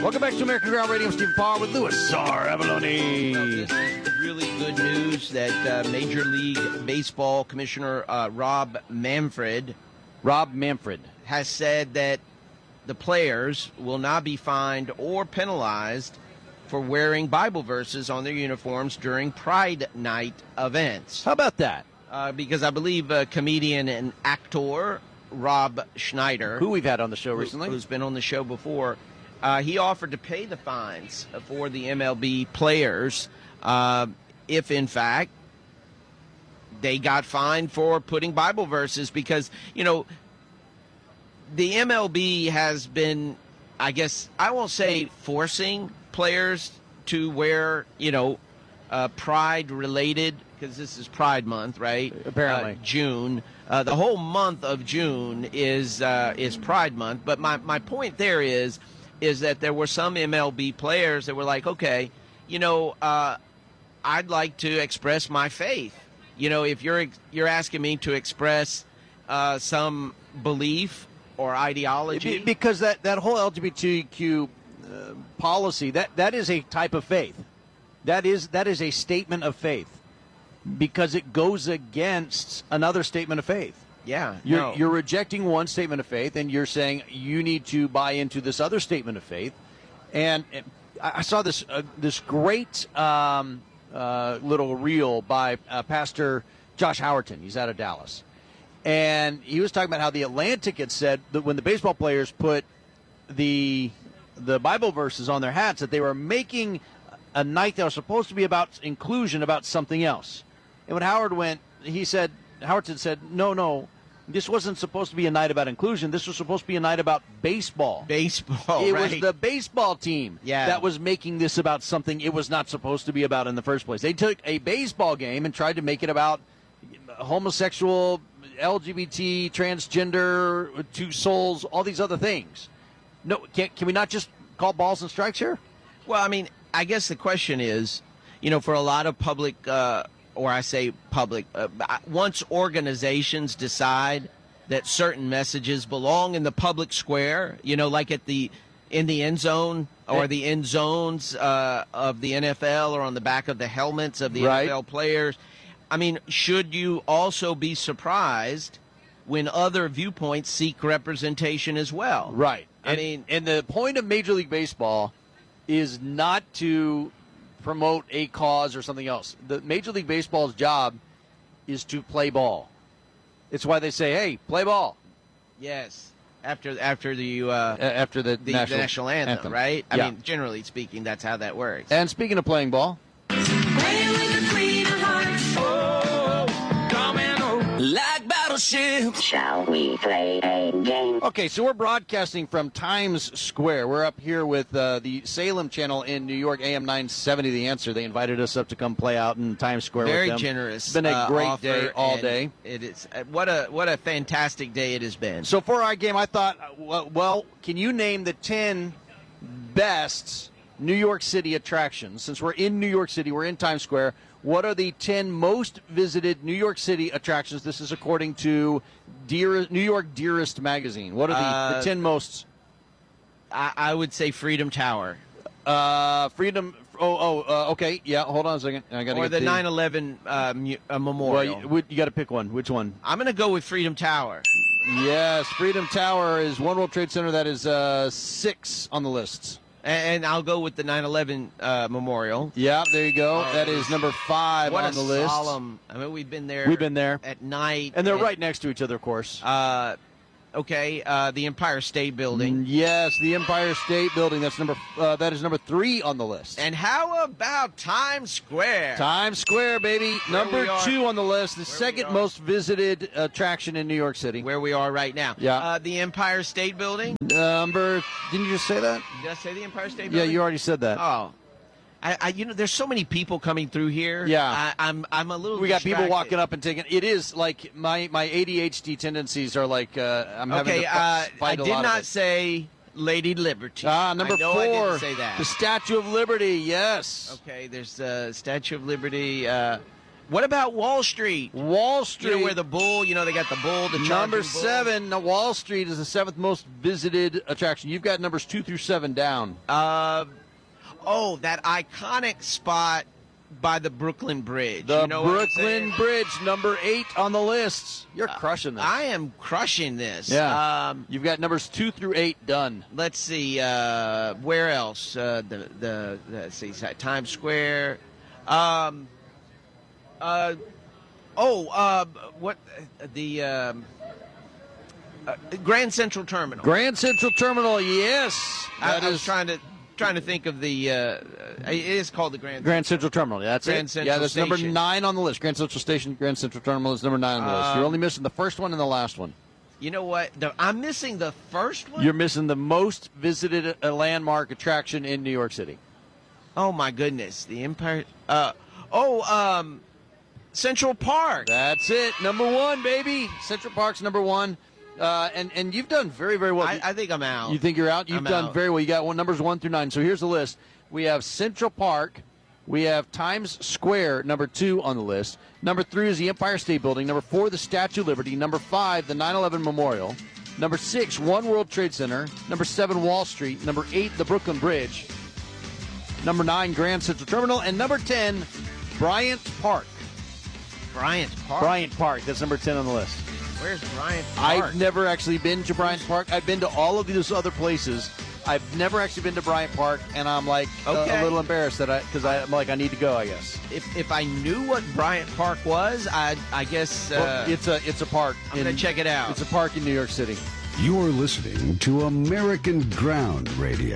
Welcome back to American Ground Radio. Stephen Parr with Louis R. Avalone. Well, this is really good news that Major League Baseball Commissioner Rob Manfred has said that the players will not be fined or penalized for wearing Bible verses on their uniforms during Pride Night events. How about that? Because I believe comedian and actor Rob Schneider, Who we've had on the show recently. who's been on the show before, he offered to pay the fines for the MLB players if, in fact, they got fined for putting Bible verses because, you know, the MLB has been, I guess, I won't say forcing players to wear, Pride-related, because this is Pride Month, right? Apparently. June. The whole month of June is Pride Month. But my point there is that there were some MLB players that were like, okay, I'd like to express my faith. If you're asking me to express some belief or ideology, Because that whole LGBTQ policy, that is a type of faith. That is a statement of faith because it goes against another statement of faith. yeah, You're rejecting one statement of faith, and you're saying you need to buy into this other statement of faith. And I saw this great little reel by Pastor Josh Howerton. He's out of Dallas. And he was talking about how the Atlantic had said that when the baseball players put the Bible verses on their hats, that they were making a night that was supposed to be about inclusion, about something else. And when Howerton said, no, this wasn't supposed to be a night about inclusion. This was supposed to be a night about baseball. Baseball, It right. was the baseball team that was making this about something it was not supposed to be about in the first place. They took a baseball game and tried to make it about homosexual, LGBT, transgender, two souls, all these other things. No, can we not just call balls and strikes here? Well, I mean, I guess the question is, for a lot of public, once organizations decide that certain messages belong in the public square, like in the end zone or the end zones of the NFL or on the back of the helmets of the NFL players, I mean, should you also be surprised when other viewpoints seek representation as well? Right. And the point of Major League Baseball is not to promote a cause or something else. The Major League Baseball's job is to play ball. It's why they say, "Hey, play ball." Yes. After the national anthem, right? I Yeah. mean, generally speaking, that's how that works. And speaking of playing ball, Like battleships. Shall we play a game? okay, so we're broadcasting from Times Square. We're up here with the Salem channel in New York, AM 970, The Answer. They invited us up to come play out in Times Square Very with them. generous. It's been a great offer, day all and day. It is. What a fantastic day it has been. So for our game, I thought, well, can you name the 10 best New York City attractions? Since we're in New York City, we're in Times Square. What are the 10 most visited New York City attractions? This is according to New York Dearest magazine. What are the 10 most? I would say Freedom Tower. Freedom. Okay. Yeah. Hold on a second. I got to Or get the 9/11 memorial. Well, you got to pick one. Which one? I'm going to go with Freedom Tower. Yes, Freedom Tower is One World Trade Center. That is 6 on the list. And I'll go with the 9/11 memorial. Yeah, there you go. That is number 5 What on a the list. solemn. I mean, we've been there. We've been there. At night. And they're right next to each other, of course. Okay, the Empire State Building. Yes, the Empire State Building. That is number 3 on the list. And how about Times Square? Times Square, baby. Number 2 on the list. The second most visited attraction in New York City. Where we are right now. Yeah. The Empire State Building. Didn't you just say that? Did I say the Empire State Yeah, Building? you already said that. Oh. There's so many people coming through here. Yeah. I'm a little We got people distracted. walking up and taking. It is like my ADHD tendencies are like I'm having to I fight a did lot not of it. say Lady Liberty. Number I know 4. I didn't say that. The Statue of Liberty. Yes. Okay, there's the Statue of Liberty. What about Wall Street? Wall Street. You know, where the bull, they got the bull, the charging Number bull. 7, now Wall Street is the 7th most visited attraction. You've got numbers 2 through 7 down. That iconic spot by the Brooklyn Bridge. The you know what I'm Brooklyn saying? Bridge, number 8 on the list. You're crushing this. I am crushing this. Yeah. You've got numbers 2 through 8 done. Let's see. Where else? Let's see. Times Square. What the Grand Central Terminal. Grand Central Terminal, yes. I was trying to think of the. It is called the Grand Central Terminal. That's Grand it. Central That's Station. number 9 on the list. Grand Central Station, Grand Central Terminal is number 9 on the list. You're only missing the first one and the last one. You know what? I'm missing the first one. You're missing the most visited landmark attraction in New York City. Oh my goodness, the Empire. Central Park. That's it. Number 1, baby. Central Park's number 1. And you've done very, very well. I think I'm out. You think you're out? You've I'm done out. very well. You got numbers 1 through 9. So here's the list. We have Central Park. We have Times Square, number 2 on the list. Number 3 is the Empire State Building. Number 4, the Statue of Liberty. Number 5, the 9/11 Memorial. Number 6, One World Trade Center. Number 7, Wall Street. Number 8, the Brooklyn Bridge. Number 9, Grand Central Terminal. And number 10, Bryant Park. Bryant Park. Bryant Park. That's number 10 on the list. Where's Bryant Park? I've never actually been to Bryant Park. I've been to all of these other places. I've never actually been to Bryant Park, and I'm like a little embarrassed because I'm like I need to go. I guess If I knew what Bryant Park was, I guess it's a park. I'm gonna check it out. It's a park in New York City. You're listening to American Ground Radio.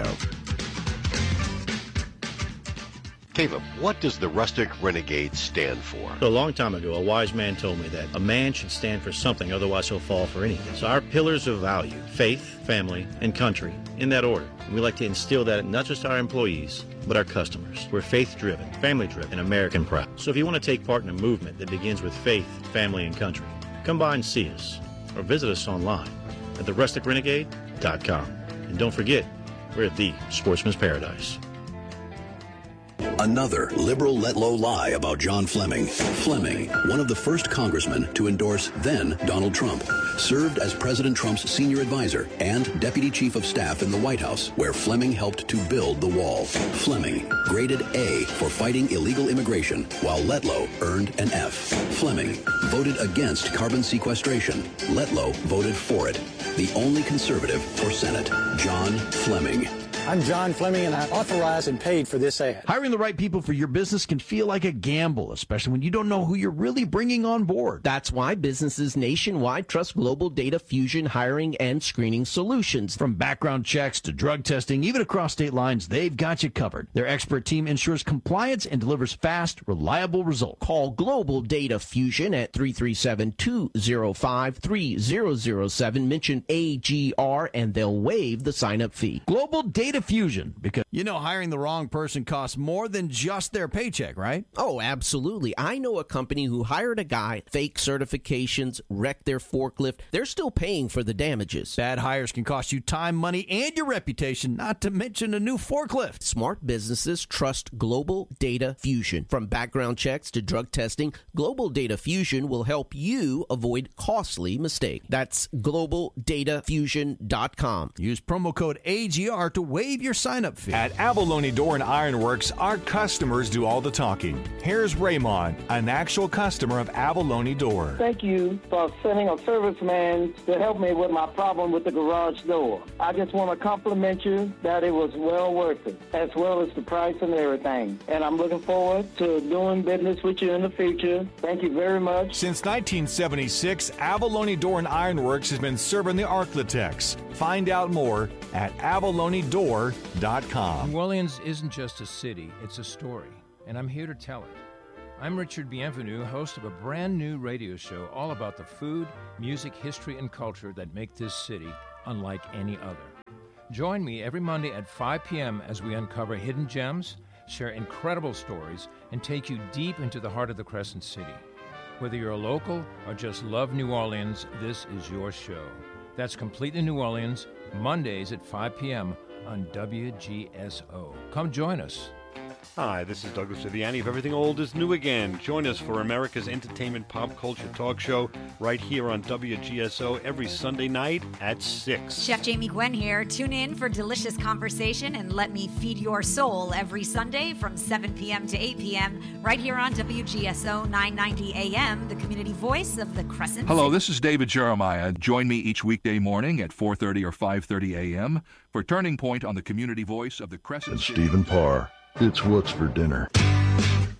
Caleb, what does the Rustic Renegade stand for? So a long time ago, a wise man told me that a man should stand for something, otherwise he'll fall for anything. So our pillars of value, faith, family, and country, in that order. And we like to instill that in not just our employees, but our customers. We're faith-driven, family-driven, and American proud. So if you want to take part in a movement that begins with faith, family, and country, come by and see us, or visit us online at therusticrenegade.com. And don't forget, we're the Sportsman's Paradise. Another liberal let-low lie about John Fleming. Fleming, one of the first congressmen to endorse then Donald Trump, served as President Trump's senior advisor and deputy chief of staff in the White House, where Fleming helped to build the wall. Fleming, graded A for fighting illegal immigration, while Letlow earned an F. Fleming voted against carbon sequestration. Letlow voted for it. The only conservative for Senate, John Fleming. I'm John Fleming, and I authorized and paid for this ad. Hiring the right people for your business can feel like a gamble, especially when you don't know who you're really bringing on board. That's why businesses nationwide trust Global Data Fusion hiring and screening solutions. From background checks to drug testing, even across state lines, they've got you covered. Their expert team ensures compliance and delivers fast, reliable results. Call Global Data Fusion at 337-205-3007. Mention AGR, and they'll waive the sign-up fee. Global Data Fusion, because you know hiring the wrong person costs more than just their paycheck, right? Oh, absolutely. I know a company who hired a guy, fake certifications, wrecked their forklift. They're still paying for the damages. Bad hires can cost you time, money, and your reputation, not to mention a new forklift. Smart businesses trust Global Data Fusion. From background checks to drug testing, Global Data Fusion will help you avoid costly mistakes. That's globaldatafusion.com. Use promo code AGR to waive your sign-up fee. At Abalone Door and Ironworks, our customers do all the talking. Here's Raymond, an actual customer of Abalone Door. Thank you for sending a serviceman to help me with my problem with the garage door. I just want to compliment you that it was well worth it, as well as the price and everything. And I'm looking forward to doing business with you in the future. Thank you very much. Since 1976, Abalone Door and Ironworks has been serving the Arklatex. Find out more at abalonedor.com. New Orleans isn't just a city, it's a story, and I'm here to tell it. I'm Richard Bienvenu, host of a brand new radio show all about the food, music, history, and culture that make this city unlike any other. Join me every Monday at 5 p.m. as we uncover hidden gems, share incredible stories, and take you deep into the heart of the Crescent City. Whether you're a local or just love New Orleans, this is your show. That's Completely New Orleans, Mondays at 5 p.m. on WGSO. Come join us. Hi, this is Douglas Viviani of Everything Old is New Again. Join us for America's entertainment pop culture talk show right here on WGSO every Sunday night at 6. Chef Jamie Gwen here. Tune in for delicious conversation and let me feed your soul every Sunday from 7 p.m. to 8 p.m. right here on WGSO 990 AM, the community voice of the Crescent Hello, City. this is David Jeremiah. Join me each weekday morning at 4:30 or 5:30 a.m. for Turning Point on the community voice of the Crescent And City. Stephen Parr. It's What's for Dinner.